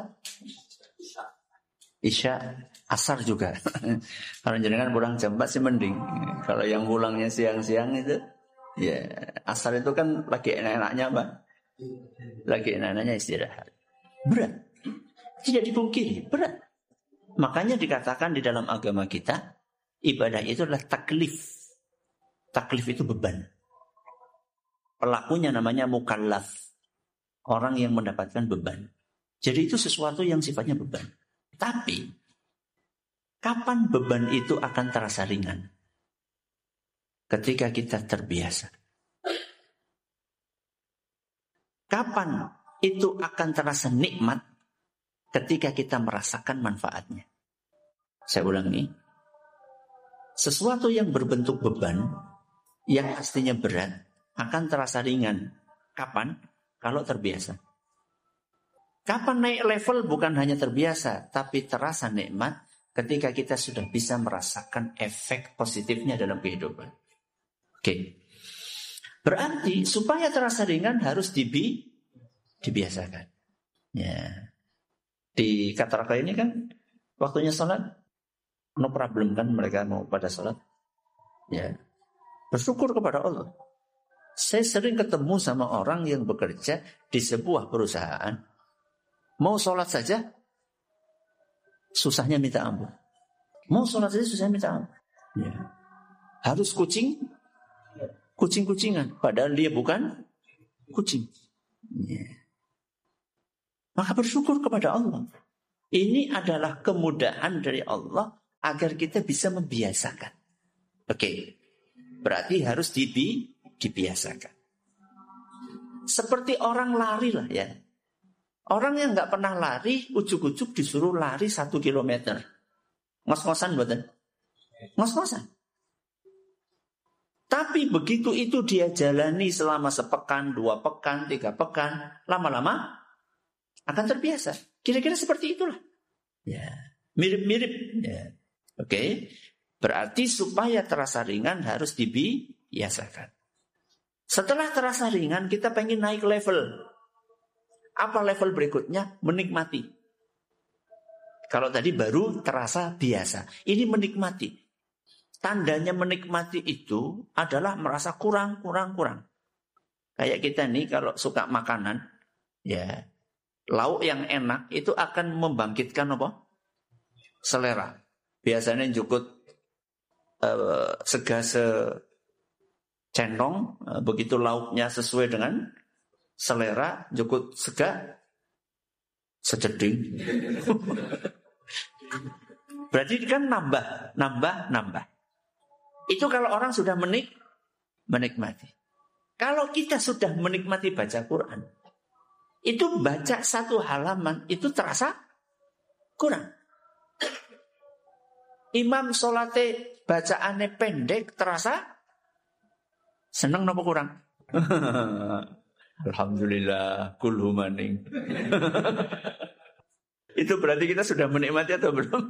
isya, asar juga. Kalau jenengan pulang jam empat sih mending. Kalau yang pulangnya siang-siang itu, ya, asar itu kan lagi enak-enaknya apa? Lagi enak-enaknya istirahat. Berat. Tidak dipungkiri, berat. Makanya dikatakan di dalam agama kita, ibadah itu adalah taklif. Taklif itu beban. Pelakunya namanya mukallaf. Orang yang mendapatkan beban. Jadi itu sesuatu yang sifatnya beban. Tapi, kapan beban itu akan terasa ringan? Ketika kita terbiasa. Kapan itu akan terasa nikmat? Ketika kita merasakan manfaatnya. Saya ulangi. Sesuatu yang berbentuk beban, yang pastinya berat, akan terasa ringan. Kapan? Kalau terbiasa. Kapan naik level bukan hanya terbiasa, tapi terasa nikmat ketika kita sudah bisa merasakan efek positifnya dalam kehidupan. Oke, berarti supaya terasa ringan harus dibi, dibiasakan. Ya, di Kataraka ini kan waktunya sholat, no problem kan mereka mau pada sholat. Ya, bersyukur kepada Allah. Saya sering ketemu sama orang yang bekerja di sebuah perusahaan, mau sholat saja susahnya minta ampun. Mau sholat saja susahnya minta ampun. Ya. Harus kucing, kucing-kucingan. Padahal dia bukan kucing. Ya. Maka bersyukur kepada Allah. Ini adalah kemudahan dari Allah agar kita bisa membiasakan. Oke, berarti harus dibi, dibiasakan. Seperti orang lari lah ya. Orang yang nggak pernah lari, ujuk-ujuk disuruh lari satu kilometer. Ngos-ngosan buatan? Ngos-ngosan. Tapi begitu itu dia jalani selama sepekan, dua pekan, tiga pekan, lama-lama akan terbiasa. Kira-kira seperti itulah. Ya, mirip-mirip. Ya. Oke, okay. Berarti supaya terasa ringan harus dibiasakan. Setelah terasa ringan, kita pengen naik level. Apa level berikutnya? Menikmati. Kalau tadi baru terasa biasa, ini menikmati. Tandanya menikmati itu adalah merasa kurang, kurang, kurang. Kayak kita nih kalau suka makanan, ya lauk yang enak itu akan membangkitkan apa? Selera. Biasanya jukut uh, sega secendong, uh, begitu lauknya sesuai dengan selera, jukut sega sejeding. Berarti kan nambah, nambah, nambah. Itu kalau orang sudah menik, menikmati. Kalau kita sudah menikmati baca Quran, itu baca satu halaman itu terasa kurang. Imam solate bacaannya pendek terasa seneng nopo kurang? Alhamdulillah kulhu maning. Itu berarti kita sudah menikmati atau belum?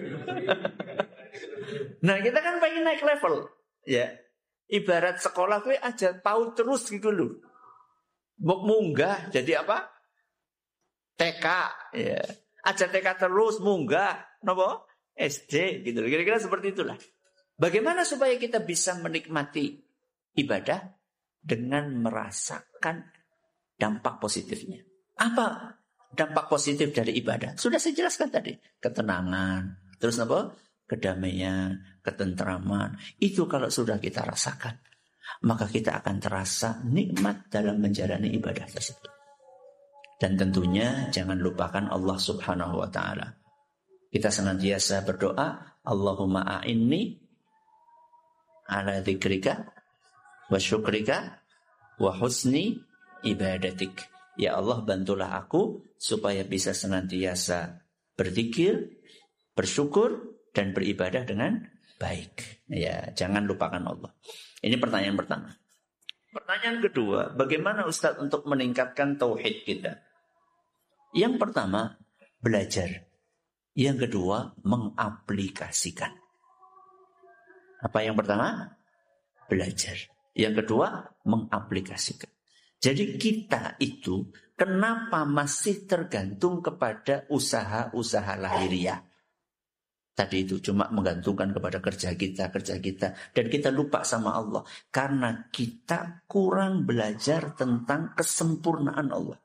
Nah kita kan pengen naik level, ya. Ibarat sekolah gue aja tahu terus gitu loh. Mau munggah jadi apa? T K, ya. Aja T K terus munggah, nopo? S D gitu. Kira-kira seperti itulah. Bagaimana supaya kita bisa menikmati ibadah dengan merasakan dampak positifnya? Apa dampak positif dari ibadah? Sudah saya jelaskan tadi. Ketenangan, terus apa? Kedamaian, ketentraman. Itu kalau sudah kita rasakan, maka kita akan terasa nikmat dalam menjalani ibadah tersebut. Dan tentunya jangan lupakan Allah Subhanahu wa taala. Kita senantiasa berdoa, Allahumma a'inni ala dzikrika wa syukrika wa husni ibadatik. Ya Allah, bantulah aku supaya bisa senantiasa berzikir, bersyukur dan beribadah dengan baik. Ya, jangan lupakan Allah. Ini pertanyaan pertama. Pertanyaan kedua, bagaimana Ustaz untuk meningkatkan tauhid kita? Yang pertama, belajar. Yang kedua, mengaplikasikan. Apa yang pertama? Belajar. Yang kedua, mengaplikasikan. Jadi kita itu kenapa masih tergantung kepada usaha-usaha lahiriah? Tadi itu cuma menggantungkan kepada kerja kita, kerja kita. Dan kita lupa sama Allah. Karena kita kurang belajar tentang kesempurnaan Allah.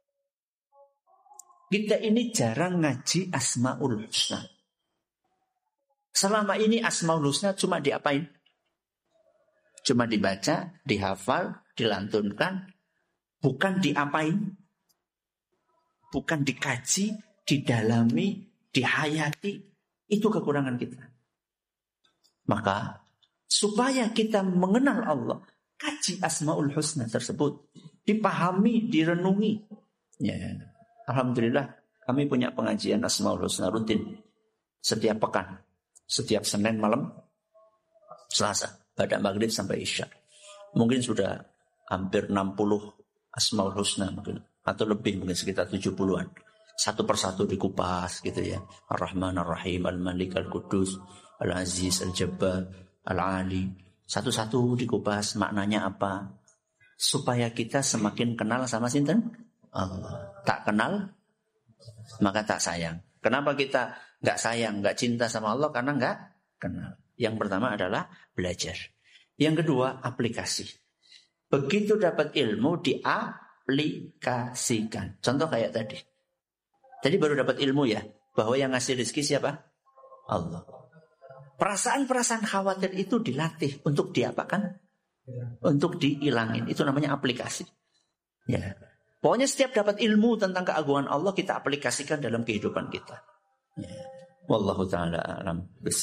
Kita ini jarang ngaji Asmaul Husna. Selama ini Asmaul Husna cuma diapain? Cuma dibaca, dihafal, dilantunkan. Bukan diapain? Bukan dikaji, didalami, dihayati. Itu kekurangan kita. Maka supaya kita mengenal Allah, kaji Asmaul Husna tersebut. Dipahami, direnungi. Ya. Alhamdulillah kami punya pengajian Asmaul Husna rutin setiap pekan, setiap Senin malam, Selasa, pada maghrib sampai Isya. Mungkin sudah hampir enam puluh Asmaul Husna mungkin, atau lebih mungkin sekitar tujuh puluhan. Satu persatu dikupas gitu ya. Ar-Rahman Ar-Rahim, Al-Malik Al-Qudus, Al-Aziz Al-Jabbar, Al-Ali. Satu-satu dikupas maknanya apa, supaya kita semakin kenal sama sinten? Allah. Tak kenal maka tak sayang. Kenapa kita gak sayang, gak cinta sama Allah? Karena gak kenal. Yang pertama adalah belajar. Yang kedua, aplikasi. Begitu dapat ilmu, diaplikasikan. Contoh kayak tadi. Tadi baru dapat ilmu ya, bahwa yang ngasih rezeki siapa? Allah. perasaan-perasaan khawatir itu dilatih untuk diapakan? Untuk dihilangin. Itu namanya aplikasi. Ya. Pokoknya setiap dapat ilmu tentang keagungan Allah kita aplikasikan dalam kehidupan kita. Ya. Wallahu ta'ala a'lam.